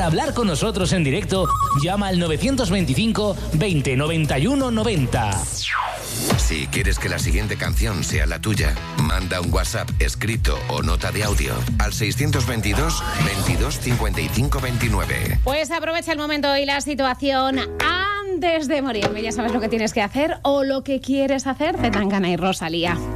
Para hablar con nosotros en directo, llama al 925 20 91 90. Si quieres que la siguiente canción sea la tuya, manda un WhatsApp escrito o nota de audio al 622 22 55 29. Pues aprovecha el momento y la situación antes de morirme. Ya sabes lo que tienes que hacer o lo que quieres hacer. Zetangana y Rosalía.